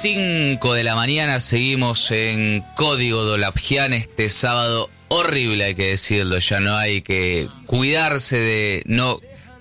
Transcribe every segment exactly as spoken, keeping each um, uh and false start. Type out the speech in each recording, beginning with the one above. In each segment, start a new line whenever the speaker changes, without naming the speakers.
cinco de la mañana seguimos en Código Dolapjian este sábado horrible, hay que decirlo. Ya no hay que cuidarse de no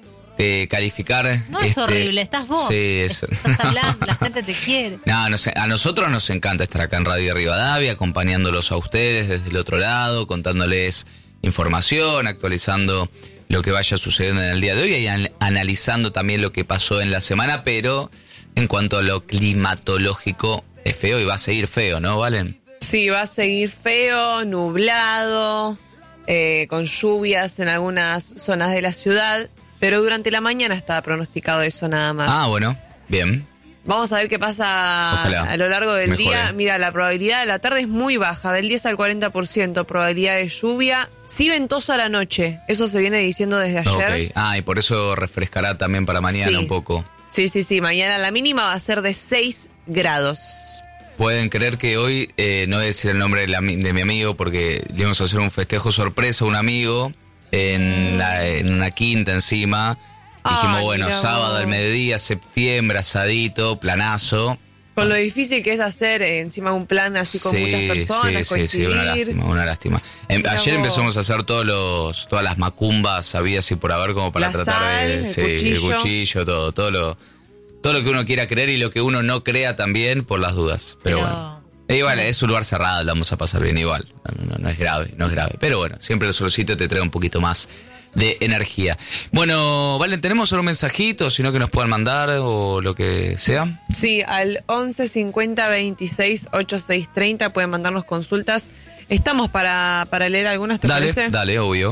de calificar.
No es
este,
horrible, estás vos.
Sí, eso.
Estás hablando, la gente te quiere.
No, no sé, a nosotros nos encanta estar acá en Radio Rivadavia, acompañándolos a ustedes desde el otro lado, contándoles información, actualizando lo que vaya sucediendo en el día de hoy y an- analizando también lo que pasó en la semana, pero en cuanto a lo climatológico es feo y va a seguir feo, ¿no, Valen?
Sí, va a seguir feo, nublado, eh, con lluvias en algunas zonas de la ciudad, pero durante la mañana está pronosticado eso nada más.
Ah, bueno, bien.
Vamos a ver qué pasa
Ojalá
a lo largo del
mejore.
día. Mira, la probabilidad de la tarde es muy baja, del diez al cuarenta por ciento probabilidad de lluvia. Sí ventoso a la noche, eso se viene diciendo desde ayer.
Ok. Ah, y por eso refrescará también para mañana
Sí.
un poco.
Sí, sí, sí, mañana la mínima va a ser de seis grados.
Pueden creer que hoy, eh, no voy a decir el nombre de, la, de mi amigo porque le íbamos a hacer un festejo sorpresa a un amigo en, la, en una quinta encima. Dijimos,
Ay,
bueno,
mirá
sábado
vos.
al mediodía, septiembre, asadito, planazo.
Con lo difícil que es hacer eh, encima un plan así con
Sí,
muchas personas,
sí, sí, sí,
coincidir.
una lástima, una lástima. Em,
Mirá
ayer
vos.
empezamos a hacer todos los, todas las macumbas, sabía si por haber como para
La
tratar
sal,
de
el
sí, el
cuchillo.
cuchillo, todo, todo lo, todo lo que uno quiera creer y lo que uno no crea también por las dudas. Pero,
Pero-
bueno. E igual, es un lugar cerrado, lo vamos a pasar bien igual. No, no, no es grave, no es grave. Pero bueno, siempre el solcito te trae un poquito más de energía. Bueno, Valen, ¿tenemos solo un mensajito? Si no, que nos puedan mandar o lo que sea.
Sí, al once cincuenta veintiséis ochenta y seis treinta pueden mandarnos consultas. Estamos para, para leer algunas, ¿te
Dale,
parece?
dale, obvio.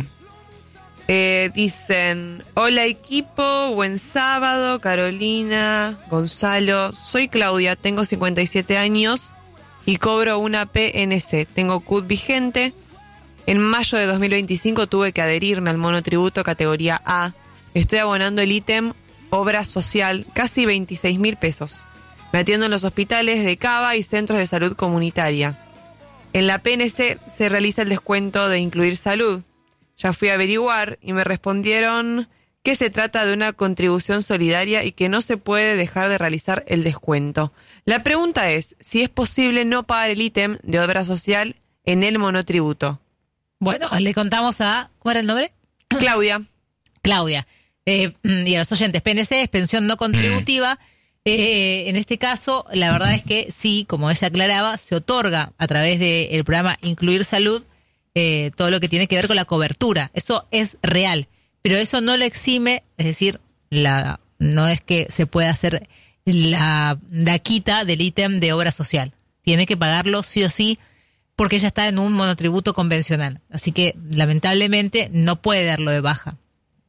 Eh, dicen, hola equipo, buen sábado, Carolina, Gonzalo, soy Claudia, tengo cincuenta y siete años y cobro una P N C, tengo C U T vigente. En mayo de dos mil veinticinco tuve que adherirme al monotributo categoría A. Estoy abonando el ítem obra social, casi veintiséis mil pesos. Me atiendo en los hospitales de Cava y centros de salud comunitaria. En la P N C se realiza el descuento de incluir salud. Ya fui a averiguar y me respondieron que se trata de una contribución solidaria y que no se puede dejar de realizar el descuento. La pregunta es si es posible no pagar el ítem de obra social en el monotributo.
Bueno, le contamos a... ¿Cuál era el nombre?
Claudia.
Claudia. Eh, y a los oyentes, P N C es pensión no contributiva. Eh, en este caso, la verdad es que sí, como ella aclaraba, se otorga a través del programa Incluir Salud eh, todo lo que tiene que ver con la cobertura. Eso es real, pero eso no lo exime, es decir, la no es que se pueda hacer la, la quita del ítem de obra social. Tiene que pagarlo sí o sí porque ella está en un monotributo convencional. Así que, lamentablemente, no puede darlo de baja.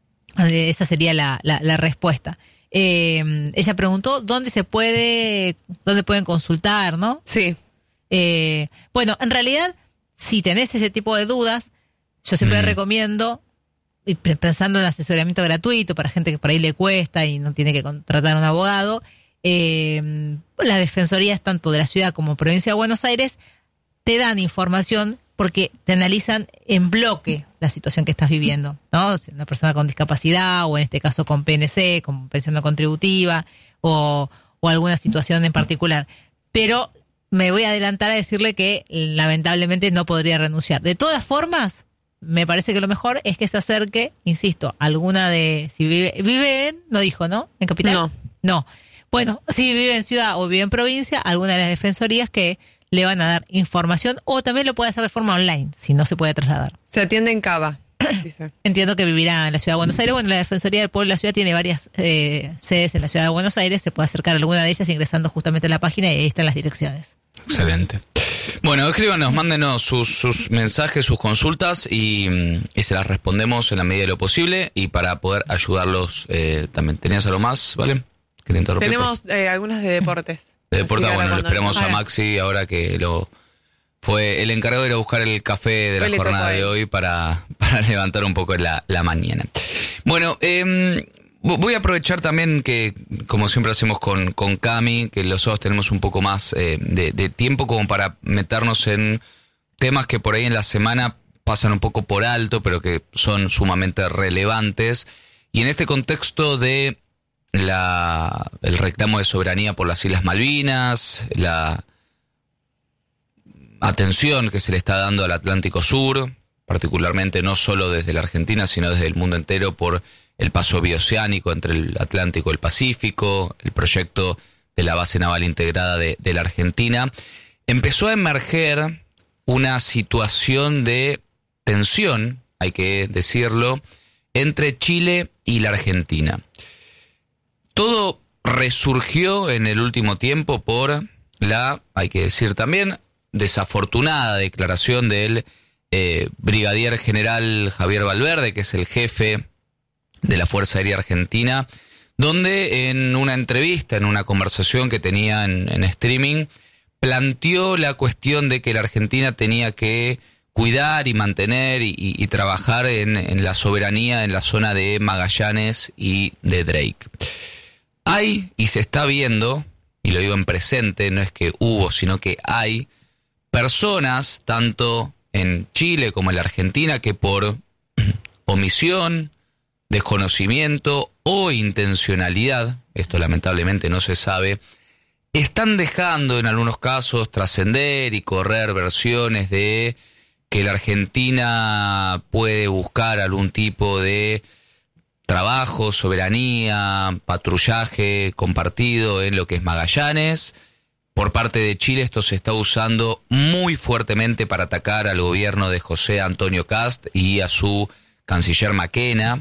Esa sería la, la, la respuesta. Eh, ella preguntó dónde se puede, dónde pueden consultar, ¿no?
Sí.
Eh, bueno, en realidad, si tenés ese tipo de dudas, yo siempre
Mm.
recomiendo, y pe- pensando en asesoramiento gratuito para gente que por ahí le cuesta y no tiene que contratar a un abogado, eh, las defensorías tanto de la ciudad como provincia de Buenos Aires te dan información porque te analizan en bloque la situación que estás viviendo, ¿no? Si una persona con discapacidad o en este caso con P N C, con pensión no contributiva o, o alguna situación en particular. Pero me voy a adelantar a decirle que lamentablemente no podría renunciar. De todas formas, me parece que lo mejor es que se acerque, insisto, alguna de... Si vive, vive en, no dijo, ¿no? ¿En capital?
No.
No. Bueno, si vive en ciudad o vive en provincia, alguna de las defensorías que le van a dar información o también lo puede hacer de forma online, si no se puede trasladar.
Se atiende en Cava, dice.
Entiendo que vivirá en la ciudad de Buenos Aires. Bueno, la Defensoría del Pueblo de la ciudad tiene varias eh, sedes en la ciudad de Buenos Aires. Se puede acercar a alguna de ellas ingresando justamente a la página y ahí están las direcciones.
Excelente. Bueno, escríbanos, mándenos sus, sus mensajes, sus consultas y, y se las respondemos en la medida de lo posible y para poder ayudarlos eh, también. ¿Tenías algo más, Vale? Que te interrumpí,
Tenemos eh, algunas de deportes.
De deporte,
Así que
bueno,
ahora
le
cuando-
esperamos a
Ahora.
Maxi ahora que lo fue el encargado de ir a buscar el café de la
Hoy le
jornada
tocó a
de
él.
hoy para, para levantar un poco la, la mañana. Bueno, eh, voy a aprovechar también que, como siempre hacemos con, con Cami, que los dos tenemos un poco más eh, de, de tiempo como para meternos en temas que por ahí en la semana pasan un poco por alto, pero que son sumamente relevantes. Y en este contexto de la, el reclamo de soberanía por las Islas Malvinas, la atención que se le está dando al Atlántico Sur, particularmente no solo desde la Argentina, sino desde el mundo entero por el paso bioceánico entre el Atlántico y el Pacífico, el proyecto de la base naval integrada de, de la Argentina, empezó a emerger una situación de tensión, hay que decirlo, entre Chile y la Argentina. Todo resurgió en el último tiempo por la, hay que decir también, desafortunada declaración del eh, brigadier general Javier Valverde, que es el jefe de la Fuerza Aérea Argentina, donde en una entrevista, en una conversación que tenía en, en streaming, planteó la cuestión de que la Argentina tenía que cuidar y mantener y, y, y trabajar en, en la soberanía en la zona de Magallanes y de Drake. Hay, y se está viendo, y lo digo en presente, no es que hubo, sino que hay personas, tanto en Chile como en la Argentina, que por omisión, desconocimiento o intencionalidad, esto lamentablemente no se sabe, están dejando en algunos casos trascender y correr versiones de que la Argentina puede buscar algún tipo de trabajo, soberanía, patrullaje compartido en lo que es Magallanes. Por parte de Chile esto se está usando muy fuertemente para atacar al gobierno de José Antonio Kast y a su canciller Mackenna.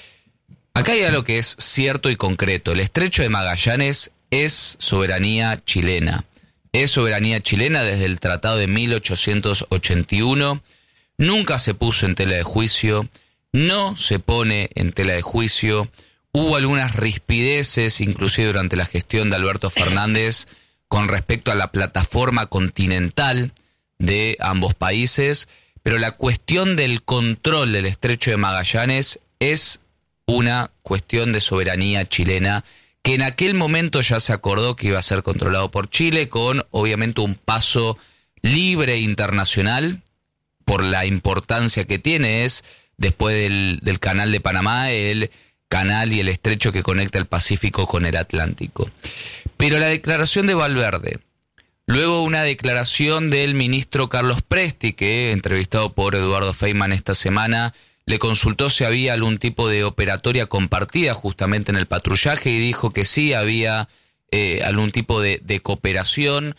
Acá hay algo que es cierto y concreto. El estrecho de Magallanes es soberanía chilena. Es soberanía chilena desde el Tratado de mil ochocientos ochenta y uno. Nunca se puso en tela de juicio. No se pone en tela de juicio. Hubo algunas rispideces, inclusive durante la gestión de Alberto Fernández, con respecto a la plataforma continental de ambos países. Pero la cuestión del control del estrecho de Magallanes es una cuestión de soberanía chilena, que en aquel momento ya se acordó que iba a ser controlado por Chile, con obviamente un paso libre internacional, por la importancia que tiene, es después del, del canal de Panamá, el canal y el estrecho que conecta el Pacífico con el Atlántico. Pero la declaración de Valverde, luego una declaración del ministro Carlos Presti, que entrevistado por Eduardo Feynman esta semana, le consultó si había algún tipo de operatoria compartida justamente en el patrullaje y dijo que sí había eh, algún tipo de, de cooperación.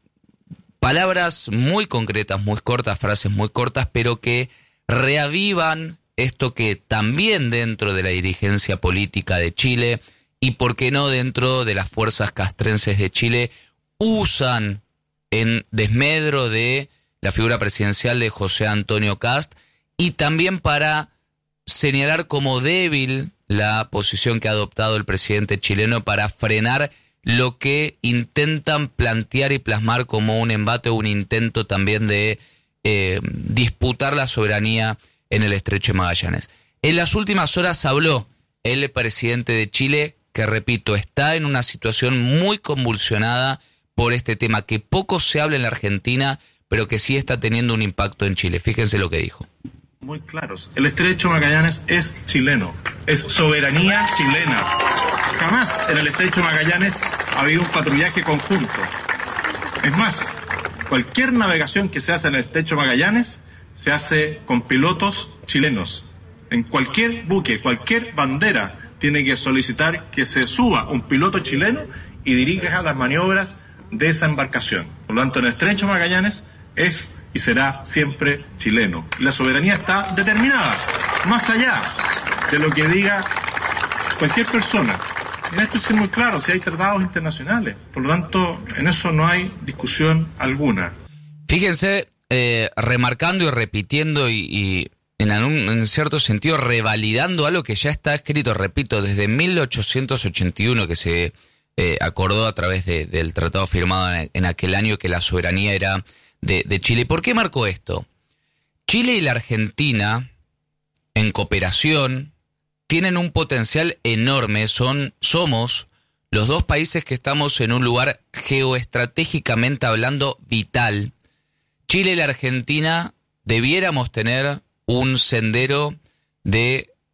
Palabras muy concretas, muy cortas, frases muy cortas, pero que reavivan esto que también dentro de la dirigencia política de Chile y por qué no dentro de las fuerzas castrenses de Chile usan en desmedro de la figura presidencial de José Antonio Kast, y también para señalar como débil la posición que ha adoptado el presidente chileno para frenar lo que intentan plantear y plasmar como un embate o un intento también de eh, disputar la soberanía en el estrecho de Magallanes. En las últimas horas habló el presidente de Chile, que repito, está en una situación muy convulsionada por este tema, que poco se habla en la Argentina, pero que sí está teniendo un impacto en Chile. Fíjense lo que dijo.
Muy claros. El estrecho de Magallanes es chileno, es soberanía chilena. Jamás en el estrecho de Magallanes ha habido un patrullaje conjunto. Es más, cualquier navegación que se hace en el estrecho de Magallanes se hace con pilotos chilenos. En cualquier buque, cualquier bandera tiene que solicitar que se suba un piloto chileno y dirija las maniobras de esa embarcación. Por lo tanto, en el estrecho de Magallanes es y será siempre chileno. Y la soberanía está determinada, más allá de lo que diga cualquier persona. En esto es muy claro, si hay tratados internacionales. Por lo tanto, en eso no hay discusión alguna.
Fíjense, eh, remarcando y repitiendo y, y en, algún, en cierto sentido revalidando algo que ya está escrito, repito, desde mil ochocientos ochenta y uno, que se eh, acordó a través de, del tratado firmado en, en aquel año, que la soberanía era De, de Chile. ¿Por qué marcó esto? Chile y la Argentina, en cooperación, tienen un potencial enorme. Son, somos los dos países que estamos en un lugar geoestratégicamente hablando vital. Chile y la Argentina debiéramos tener un sendero de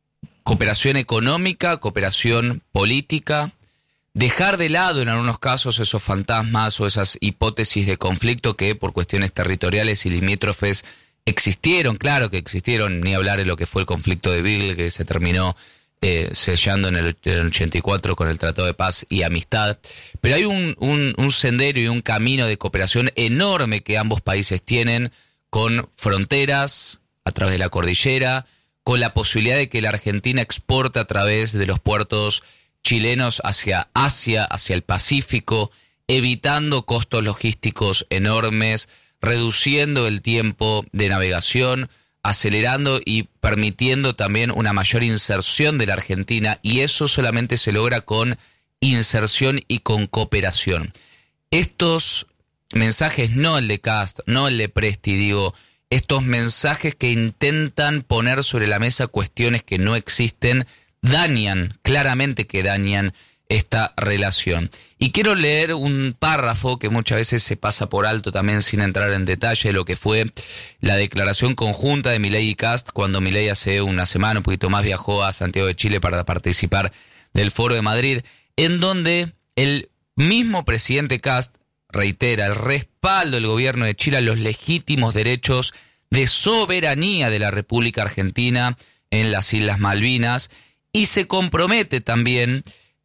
cooperación económica, cooperación política, dejar de lado en algunos casos esos fantasmas o esas hipótesis de conflicto que por cuestiones territoriales y limítrofes existieron, claro que existieron, ni hablar de lo que fue el conflicto de Beagle que se terminó eh, sellando en el, en el ochenta y cuatro con el Tratado de Paz y Amistad, pero hay un, un, un sendero y un camino de cooperación enorme que ambos países tienen con fronteras a través de la cordillera, con la posibilidad de que la Argentina exporte a través de los puertos chilenos hacia Asia, hacia el Pacífico, evitando costos logísticos enormes, reduciendo el tiempo de navegación, acelerando y permitiendo también una mayor inserción de la Argentina, y eso solamente se logra con inserción y con cooperación. Estos mensajes, no el de Kast, no el de Presti, digo, estos mensajes que intentan poner sobre la mesa cuestiones que no existen, dañan, claramente que dañan esta relación. Y quiero leer un párrafo que muchas veces se pasa por alto también sin entrar en detalle de lo que fue la declaración conjunta de Milei y Kast cuando Milei hace una semana, un poquito más, viajó a Santiago de Chile para participar del Foro de Madrid, en donde el mismo presidente Kast reitera el respaldo del gobierno de Chile a los legítimos derechos de soberanía de la República Argentina en las Islas Malvinas, y se compromete también,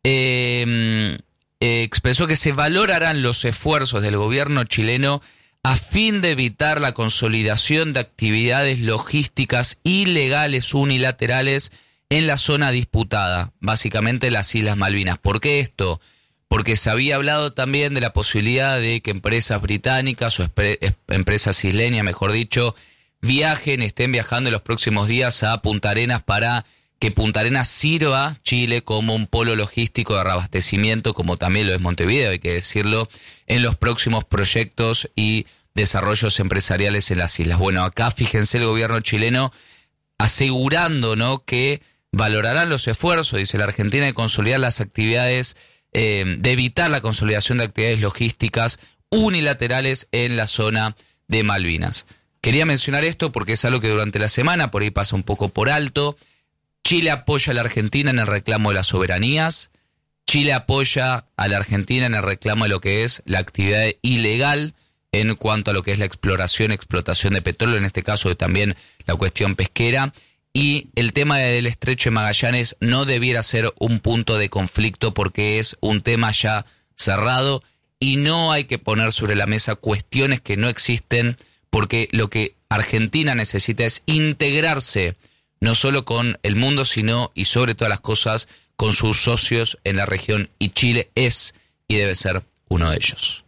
eh, eh, expresó que se valorarán los esfuerzos del gobierno chileno a fin de evitar la consolidación de actividades logísticas ilegales unilaterales en la zona disputada, básicamente las Islas Malvinas. ¿Por qué esto? Porque se había hablado también de la posibilidad de que empresas británicas o empresas isleñas, mejor dicho, viajen, estén viajando en los próximos días a Punta Arenas para que Punta Arenas sirva Chile como un polo logístico de reabastecimiento, como también lo es Montevideo, hay que decirlo, en los próximos proyectos y desarrollos empresariales en las islas. Bueno, acá fíjense el gobierno chileno asegurando, ¿no?, que valorarán los esfuerzos, dice la Argentina, de consolidar las actividades, eh, de evitar la consolidación de actividades logísticas unilaterales en la zona de Malvinas. Quería mencionar esto porque es algo que durante la semana por ahí pasa un poco por alto. Chile apoya a la Argentina en el reclamo de las soberanías. Chile apoya a la Argentina en el reclamo de lo que es la actividad ilegal en cuanto a lo que es la exploración, explotación de petróleo, en este caso también la cuestión pesquera. Y el tema del Estrecho de Magallanes no debiera ser un punto de conflicto porque es un tema ya cerrado y no hay que poner sobre la mesa cuestiones que no existen, porque lo que Argentina necesita es integrarse no solo con el mundo, sino y sobre todas las cosas con sus socios en la región, y Chile es y debe ser uno de ellos.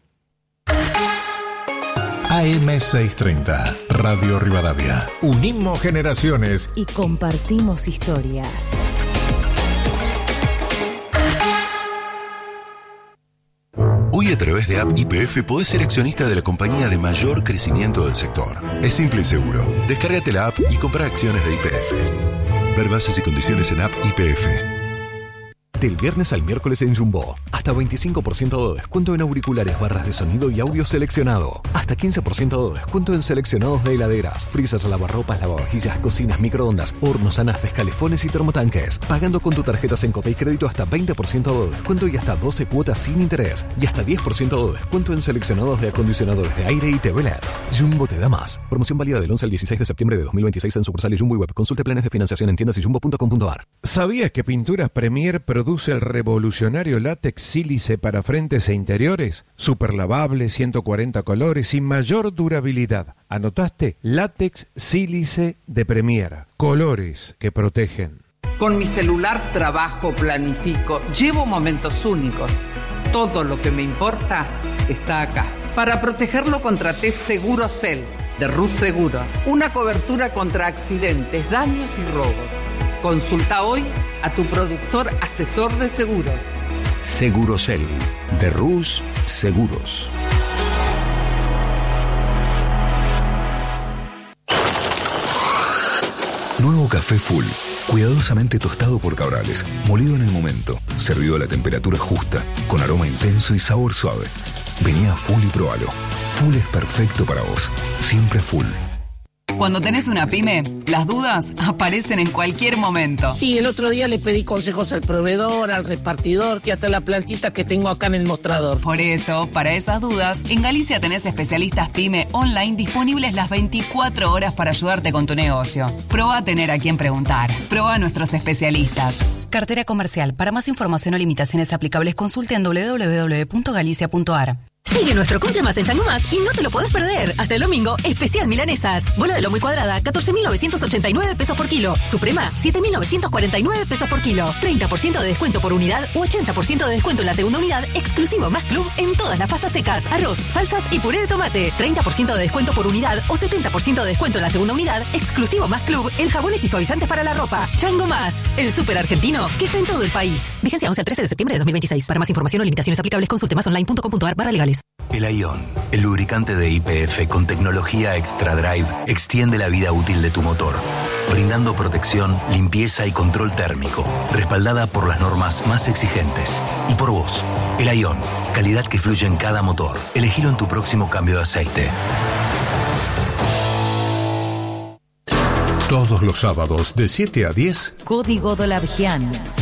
A M seiscientos treinta, Radio Rivadavia. Unimos generaciones
y compartimos historias.
Hoy a través de App Y P F podés ser accionista de la compañía de mayor crecimiento del sector. Es simple y seguro. Descárgate la app y compra acciones de Y P F. Ver bases y condiciones en App Y P F. Del viernes al miércoles en Jumbo. Hasta veinticinco por ciento de descuento en auriculares, barras de sonido y audio seleccionado. Hasta quince por ciento de descuento en seleccionados de heladeras, freezers, lavarropas, lavavajillas, cocinas, microondas, hornos, anafes, calefones y termotanques. Pagando con tu tarjeta Sencopay Crédito hasta veinte por ciento de descuento y hasta doce cuotas sin interés. Y hasta diez por ciento de descuento en seleccionados de acondicionadores de aire y T V L E D. Jumbo te da más. Promoción válida del once al dieciséis de septiembre de dos mil veintiséis en sucursales Jumbo y web. Consulte planes de financiación en tiendas y jumbo punto com punto a r.
¿Sabías que Pinturas Premier produce el revolucionario látex sílice para frentes e interiores? Super lavable, ciento cuarenta colores y mayor durabilidad. ¿Anotaste? Látex sílice de Premier. Colores que protegen.
Con mi celular trabajo, planifico, llevo momentos únicos. Todo lo que me importa está acá. Para protegerlo contraté Segurocel de Rus Seguros. Una cobertura contra accidentes, daños y robos. Consulta hoy a tu productor asesor de seguros.
Segurocel de Rus Seguros.
Nuevo café Full, cuidadosamente tostado por Cabrales, molido en el momento, servido a la temperatura justa, con aroma intenso y sabor suave. Vení a Full y probalo. Full es perfecto para vos, siempre Full.
Cuando tenés una pyme, las dudas aparecen en cualquier momento.
Sí, el otro día le pedí consejos al proveedor, al repartidor, que hasta la plantita que tengo acá en el mostrador.
Por eso, para esas dudas, en Galicia tenés especialistas pyme online disponibles las veinticuatro horas para ayudarte con tu negocio. Probá a tener a quien preguntar. Probá a nuestros especialistas. Cartera comercial. Para más información o limitaciones aplicables, consulte en doble u doble u doble u punto galicia punto a r.
Sigue nuestro cumple más en Chango Más y no te lo podés perder. Hasta el domingo, especial milanesas. Bola de lomo y cuadrada, catorce mil novecientos ochenta y nueve pesos por kilo. Suprema, siete mil novecientos cuarenta y nueve pesos por kilo. treinta por ciento de descuento por unidad u ochenta por ciento de descuento en la segunda unidad, exclusivo Más Club en todas las pastas secas, arroz, salsas y puré de tomate. treinta por ciento de descuento por unidad o setenta por ciento de descuento en la segunda unidad, exclusivo Más Club en jabones y suavizantes para la ropa. Chango Más, el súper argentino que está en todo el país. Vigencia once al trece de septiembre de dos mil veintiséis. Para más información o limitaciones aplicables, consulte más online punto com punto a r barra legales.
El Ion, el lubricante de Y P F con tecnología Extra Drive, extiende la vida útil de tu motor, brindando protección, limpieza y control térmico, respaldada por las normas más exigentes. Y por vos, el Ion, calidad que fluye en cada motor. Elegilo en tu próximo cambio de aceite.
Todos los sábados de siete a diez,
Código Dolavigian.